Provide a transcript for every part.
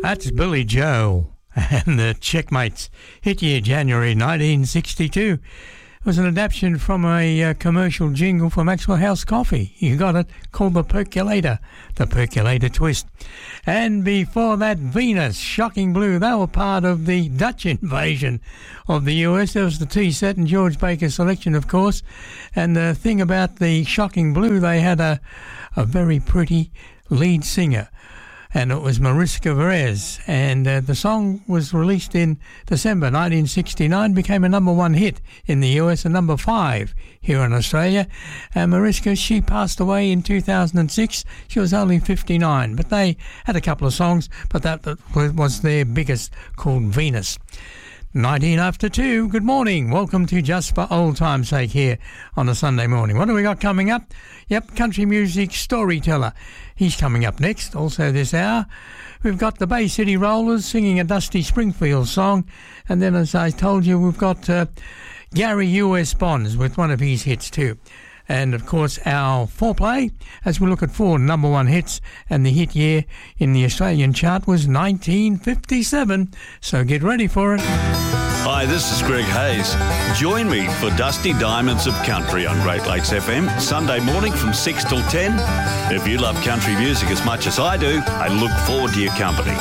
That's Billy Joe and the Checkmates. Hit year January 1962. It was an adaptation from a commercial jingle for Maxwell House Coffee. You got it, called The Percolator Twist. And before that, Venus, Shocking Blue. They were part of the Dutch invasion of the US. There was the T-set and George Baker's selection, of course. And the thing about the Shocking Blue, they had a very pretty lead singer. And it was Mariska Varese, and the song was released in December 1969, became a number one hit in the US and number 5 here in Australia. And Mariska, she passed away in 2006. She was only 59, but they had a couple of songs, but that was their biggest, called Venus. 19 after 2, good morning. Welcome to Just for Old Time's Sake here on a Sunday morning. What do we got coming up? Yep, country music storyteller. He's coming up next, also this hour. We've got the Bay City Rollers singing a Dusty Springfield song. And then, as I told you, we've got Gary U.S. Bonds with one of his hits too. And, of course, our foreplay as we look at 4 number one hits. And the hit year in the Australian chart was 1957. So get ready for it. Hi, this is Greg Hayes. Join me for Dusty Diamonds of Country on Great Lakes FM, Sunday morning from 6 till 10. If you love country music as much as I do, I look forward to your company.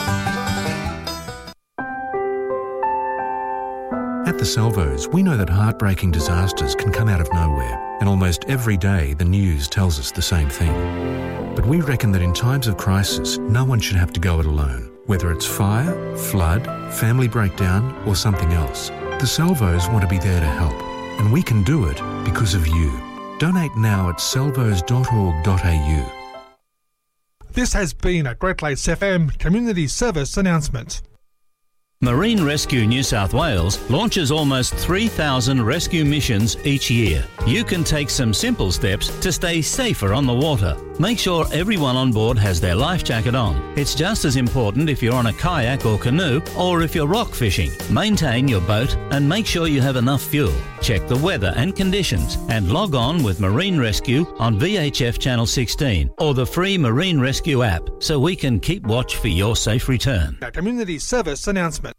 At the Salvos, we know that heartbreaking disasters can come out of nowhere, and almost every day the news tells us the same thing. But we reckon that in times of crisis, no one should have to go it alone. Whether it's fire, flood, family breakdown, or something else, the Salvos want to be there to help, and we can do it because of you. Donate now at salvos.org.au. This has been a Great Lakes FM Community Service announcement. Marine Rescue New South Wales launches almost 3,000 rescue missions each year. You can take some simple steps to stay safer on the water. Make sure everyone on board has their life jacket on. It's just as important if you're on a kayak or canoe or if you're rock fishing. Maintain your boat and make sure you have enough fuel. Check the weather and conditions and log on with Marine Rescue on VHF Channel 16 or the free Marine Rescue app so we can keep watch for your safe return. A Community Service announcement.